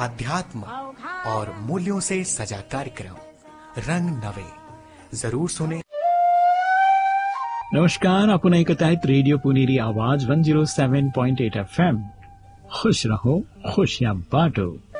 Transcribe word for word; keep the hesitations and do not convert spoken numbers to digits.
अध्यात्म और मूल्यों से सजा कार्यक्रम रंग नवे जरूर सुने। नमस्कार, आपण ऐकत आहेत रेडिओ पुणेरी आवाज one zero seven point eight F M. खुश रहो, खुशियां बांटो।